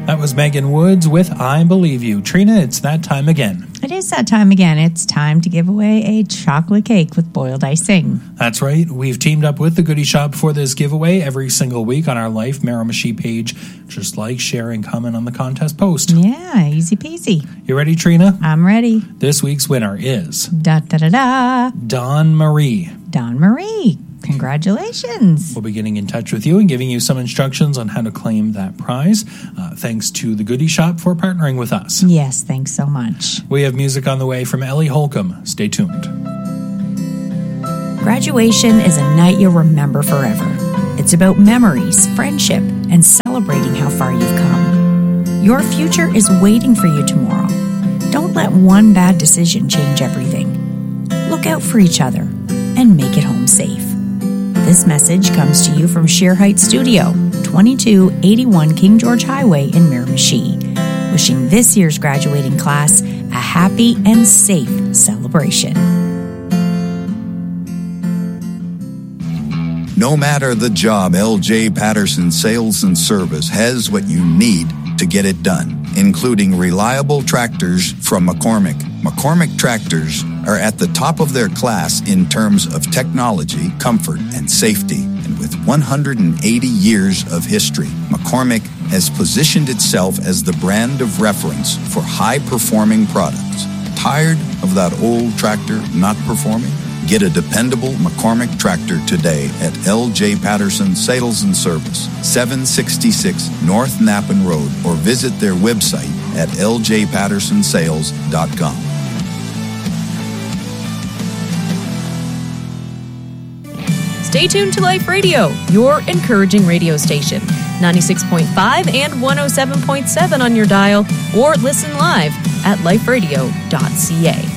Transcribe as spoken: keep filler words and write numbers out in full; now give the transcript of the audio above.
That was Megan Woods with I Believe You. Trina, it's that time again. It is that time again. It's time to give away a chocolate cake with boiled icing. That's right. We've teamed up with the Goody Shop for this giveaway every single week on our Life Miramichi page. Just like, share, and comment on the contest post. Yeah, easy peasy. You ready, Trina? I'm ready. This week's winner is... Da da da da. Dawn Marie. Dawn Marie. Congratulations. We'll be getting in touch with you and giving you some instructions on how to claim that prize. Uh, thanks to the Goody Shop for partnering with us. Yes, thanks so much. We have music on the way from Ellie Holcomb. Stay tuned. Graduation is a night you'll remember forever. It's about memories, friendship, and celebrating how far you've come. Your future is waiting for you tomorrow. Don't let one bad decision change everything. Look out for each other and make it home safe. This message comes to you from Sheer Heights Studio, twenty-two eighty-one King George Highway in Miramichi, wishing this year's graduating class a happy and safe celebration. No matter the job, L J Patterson Sales and Service has what you need to get it done, including reliable tractors from McCormick. McCormick tractors are at the top of their class in terms of technology, comfort, and safety. And with one hundred eighty years of history, McCormick has positioned itself as the brand of reference for high-performing products. Tired of that old tractor not performing? Get a dependable McCormick tractor today at L J Patterson Sales and Service, seven sixty-six North Nappen Road, or visit their website at l j patterson sales dot com. Stay tuned to Life Radio, your encouraging radio station. ninety-six point five and one oh seven point seven on your dial, or listen live at life radio dot c a.